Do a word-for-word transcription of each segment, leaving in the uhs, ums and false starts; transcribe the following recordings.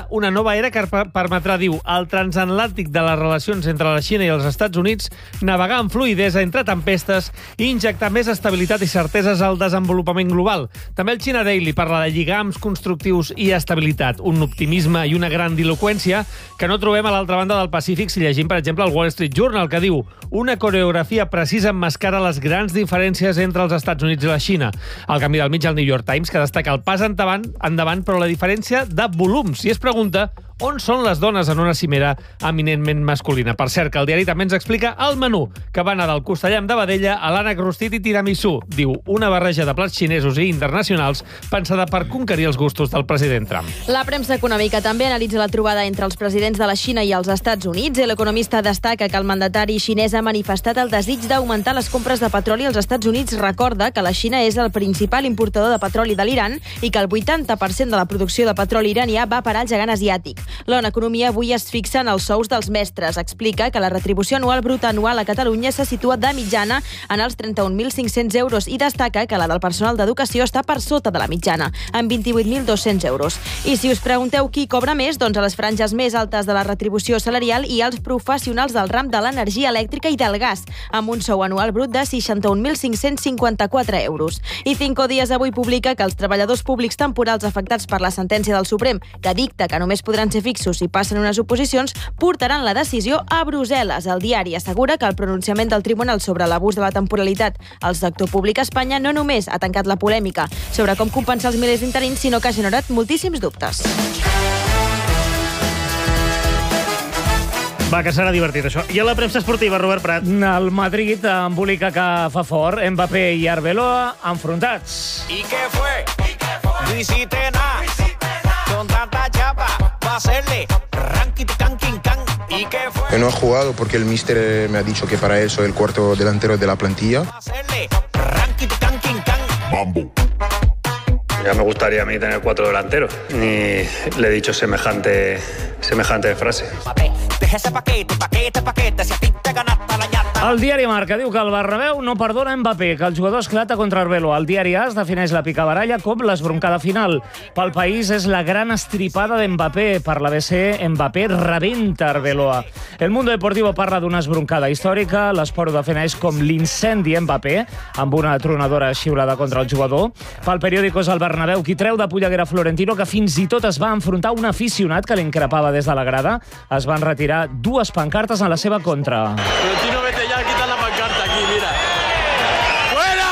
una nova era que permetrà, diu, al transatlàntic de les relacions entre la Xina i els Estats Units navegar amb fluïdesa entre tempestes i injectar més estabilitat i certeses al desenvolupament global. També el China Daily parla de lligams constructius i estabilitat, un optimisme i una grandiloqüència que no trobem a l'altra banda del Pacífic si llegim, per exemple, el Wall Street Journal, que diu una coreografia precisa emmascara les grans diferències entre els Estats Units i la Xina. Al canvi del mig, el New York Times, que destaca el pas endavant, endavant però la diferència de volums. I es pregunta on són les dones en una cimera eminentment masculina. Per cert, que el diari també ens explica el menú, que va anar del costellam de vedella a l'ànec rostit i tiramisú. Diu, una barreja de plats xinesos i internacionals pensada per conquerir els gustos del president Trump. La premsa econòmica també analitza la trobada entre els presidents de la Xina i els Estats Units. L'economista destaca que el mandatari xinès ha manifestat el desig d'augmentar les compres de petroli als Estats Units. Recorda que la Xina és el principal importador de petroli de l'Iran i que el vuitanta per cent de la producció de petroli iranià va parar al gegant asiàtic. L'O N Economia avui es fixa en els sous dels mestres. Explica que la retribució anual bruta anual a Catalunya se situa de mitjana en els trenta-un mil cinc-cents euros i destaca que la del personal d'educació està per sota de la mitjana, amb vint-i-vuit mil dos-cents euros. I si us pregunteu qui cobra més, doncs a les franges més altes de la retribució salarial i als professionals del ram de l'energia elèctrica i del gas, amb un sou anual brut de seixanta-un mil cinc-cents cinquanta-quatre euros. I Cinco Días avui publica que els treballadors públics temporals afectats per la sentència del Suprem, que dicta que només podran ser fixos si passen unes oposicions, portaran la decisió a Brussel·les. El diari assegura que el pronunciament del tribunal sobre l'abús de la temporalitat al sector públic a Espanya no només ha tancat la polèmica sobre com compensar els milers d'interins, sinó que ha generat moltíssims dubtes. Va, que serà divertit, això. I a la premsa esportiva, Robert Prat? El Madrid embolica que fa fort. Mbappé i Arbeloa enfrontats. ¿Y qué fue? No hiciste nada. Con tanta chapa va a hacerle ranking, canking, can. ¿Y qué fue? No ha jugado porque el míster me ha dicho que para él soy el cuarto delantero de la plantilla. Va a hacerle ranking, canking, can. Mambo. Ya me gustaría a mí tener cuatro delanteros. Ni le he dicho semejante, semejante frase. Deja ese paquete, paquete, paquete. Si a ti te ganaste la llanta. El diari Marca diu que el Bernabéu no perdona Mbappé, que el jugador esclata contra Arbeloa. El diari AS defineix la picabaralla com l'esbroncada final. Pel País és la gran estripada d'Mbappé. Per l'A B C, Mbappé rebenta Arbeloa. El Mundo Deportivo parla d'una esbroncada històrica. L'Esport ho defineix com l'incendi Mbappé, amb una tronadora xiulada contra el jugador. Pel Periódico és el Bernabéu qui treu de polleguera Florentino, que fins i tot es va enfrontar a un aficionat que l'increpava des de la grada. Es van retirar dues pancartes en la seva contra. Florentino, vete ya, quita la pancarta aquí, mira. ¡Fuera!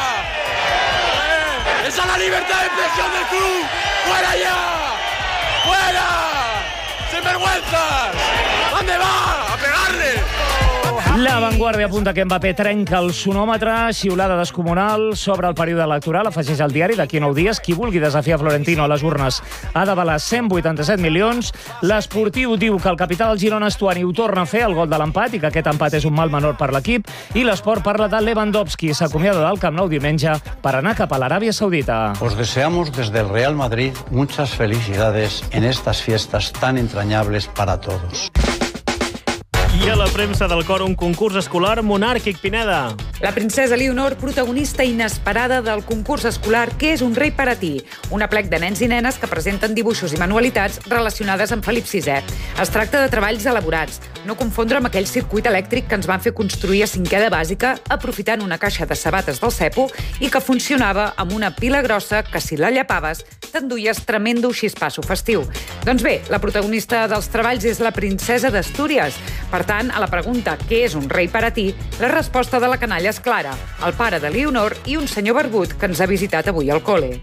¡Eh! ¡Esa es la libertad de expresión del club! ¡Fuera ya! ¡Fuera! ¡Sinvergüenzas! ¿Dónde va? ¡A pegarle! La Vanguardia apunta que Mbappé trenca el sonòmetre, xiulada descomunal sobre el període electoral, afegeix el diari d'aquí nou dies. Qui vulgui desafiar Florentino a les urnes ha d'avalar cent vuitanta-set milions. L'Esportiu diu que el capità del Girona Estuani ho torna a fer, el gol de l'empat, i que aquest empat és un mal menor per l'equip. I l'Esport parla de Lewandowski, s'acomiada del Camp Nou diumenge per anar cap a l'Aràbia Saudita. Os deseamos desde el Real Madrid muchas felicidades en estas fiestas tan entrañables para todos. I a la premsa del cor, un concurs escolar monàrquic, Pineda. La princesa Leonor, protagonista inesperada del concurs escolar Què és un rei per a ti? Un aplec de nens i nenes que presenten dibuixos i manualitats relacionades amb Felip sisè. Es tracta de treballs elaborats, no confondre amb aquell circuit elèctric que ens van fer construir a cinquè de bàsica aprofitant una caixa de sabates del cepo i que funcionava amb una pila grossa que, si la llapaves, t'enduies tremendo xispasso festiu. Doncs bé, la protagonista dels treballs és la princesa d'Astúries. Per tant, a la pregunta «Què és un rei per a ti?», la resposta de la canalla és clara: el pare de Leonor i un senyor barbut que ens ha visitat avui al col·le.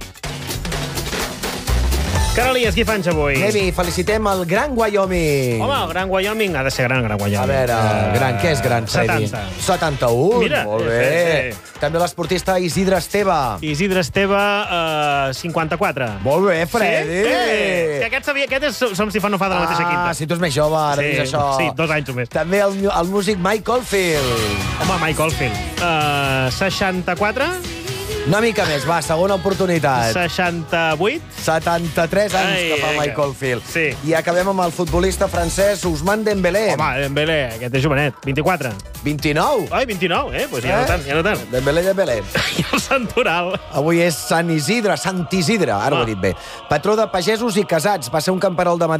Carolies, qui fanys avui? Evi, felicitem el Gran Wyoming. Home, el Gran Wyoming ha de ser gran, Gran Wyoming. A veure, uh, gran, què és gran, Freddy? setanta. setanta-un, Mira, molt bé. sí, sí. També l'esportista Isidre Esteve. Isidre Esteve, uh, cinquanta-quatre. Molt bé, Freddy. Sí? Eh, que aquest, sabia, aquest és, som si fa no fa de la mateixa quinta. Ah, si tu ets més jove, ara sí, dius això. Sí, dos anys o més. També el, el músic Mike Oldfield. Home, Mike Oldfield. Uh, seixanta-quatre. Una mica més, va, segona oportunitat. seixanta-vuit. setanta-tres anys Ai, que fa vinga. Mike Oldfield. Sí. I acabem amb el futbolista francès Ousmane Dembélé. Home, Dembélé, aquest és jovenet. vint-i-quatre. vint-i-nou? Ai, vint-i-nou, eh? Pues ja Eh? no tant, ja no tant. Dembélé, Dembélé. I el Santoral. Avui és Sant Isidre, Sant Isidre, ara ho he dit bé. Patró de pagesos i casats. Va ser un camperol de Madrid